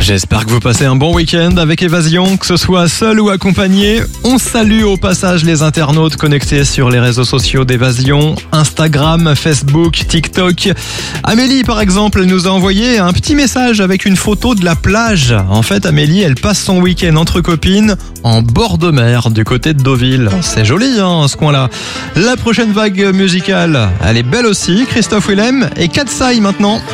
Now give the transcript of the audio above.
J'espère que vous passez un bon week-end avec Évasion, que ce soit seul ou accompagné. On salue au passage les internautes connectés sur les réseaux sociaux d'Évasion, Instagram, Facebook, TikTok. Amélie, par exemple, elle nous a envoyé un petit message avec une photo de la plage. En fait, Amélie, elle passe son week-end entre copines en bord de mer du côté de Deauville. C'est joli, ce coin-là. La prochaine vague musicale, elle est belle aussi. Christophe Willem et Katsai maintenant.